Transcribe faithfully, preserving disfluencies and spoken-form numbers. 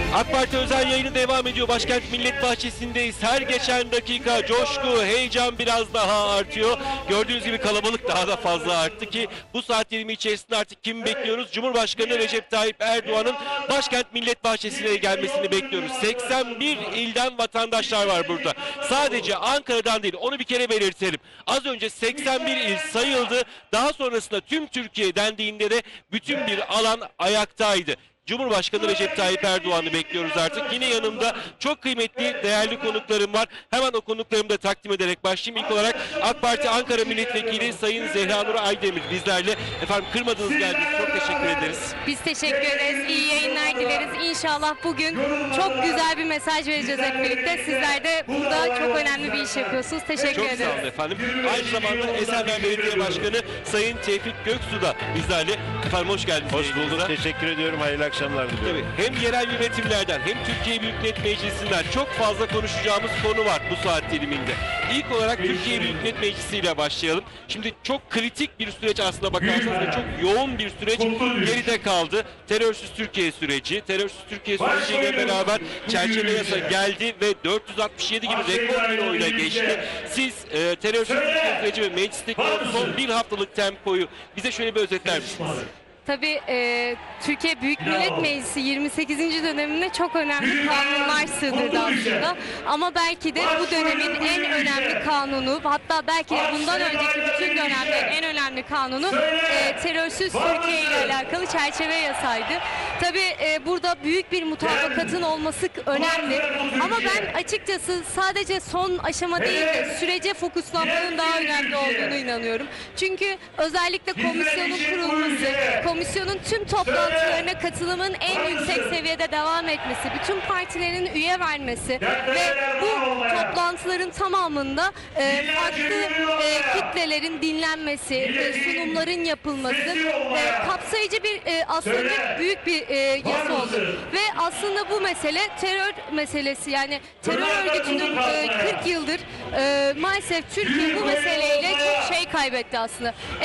AK Parti özel yayını devam ediyor. Başkent Millet Bahçesi'ndeyiz. Her geçen dakika coşku, heyecan biraz daha artıyor. Gördüğünüz gibi kalabalık daha da fazla arttı ki bu saat dilimi içerisinde artık kimi bekliyoruz? Cumhurbaşkanı Recep Tayyip Erdoğan'ın Başkent Millet Bahçesi'ne gelmesini bekliyoruz. seksen bir ilden vatandaşlar var burada. Sadece Ankara'dan değil, onu bir kere belirtelim. Az önce seksen bir il sayıldı. Daha sonrasında tüm Türkiye dendiğinde de bütün bir alan ayaktaydı. Cumhurbaşkanı Recep Tayyip Erdoğan'ı bekliyoruz artık. Yine yanımda çok kıymetli, değerli konuklarım var. Hemen o konuklarımı da takdim ederek başlayayım. İlk olarak AK Parti Ankara Milletvekili Sayın Zehra Nur Aydemir bizlerle. Efendim kırmadınız geldiniz. Çok teşekkür ederiz. Biz teşekkür ederiz. İyi yayınlar dileriz. İnşallah bugün çok güzel bir mesaj vereceğiz hep birlikte. Sizler de burada çok önemli bir iş yapıyorsunuz. Teşekkür Çok ederiz. sağ olun efendim. Aynı zamanda Esenler Belediye Başkanı Sayın Tevfik Göksu da bizlerle. Efendim hoş geldiniz. Hoş bulduk. Teşekkür ediyorum. Hayırlı akşamlar diliyorum. Tabii hem yerel yönetimlerden hem Türkiye Büyük Millet Meclisi'nden çok fazla konuşacağımız konu var bu saat diliminde. İlk olarak Türkiye Büyük Millet Meclisi ile başlayalım. Şimdi çok kritik bir süreç aslında bakarsanız ve çok yoğun bir süreç geride kaldı. Terörsüz Türkiye süreci. Terörsüz Türkiye süreciyle beraber çerçeve yasa geldi ve dört yüz altmış yedi gibi rekor bir oyla geçti. Siz e, terörsüz Türkiye süreci ve meclisteki son bir haftalık tempoyu bize şöyle bir özetler misiniz? Tabii e, Türkiye Büyük Millet Meclisi yirmi sekizinci dönemine çok önemli kanunlar sığdırdı aslında. Ama belki de bu dönemin en önemli kanunu, hatta belki de bundan önceki bütün dönemlerin en önemli kanunu e, terörsüz Türkiye ile alakalı çerçeve yasaydı. Tabii e, burada büyük bir mutabakatın olması önemli. Ama ben açıkçası sadece son aşama değil de sürece fokuslanmanın daha önemli olduğunu inanıyorum. Çünkü özellikle komisyonun kurulması, komisyonun tüm toplantılarına katılımın en yüksek seviyede devam etmesi, bütün partilerin üye vermesi ve bu toplantıların tamamında e, farklı e, kitlelerin dinlenmesi, e, sunumların yapılması, e, kapsayıcı bir e, aslında büyük bir e, yasa oldu. ve aslında bu mesele terör meselesi, yani terör örgütünün e, kırk yıldır e, maalesef Türkiye bu meseleyle çok şey kaybetti aslında.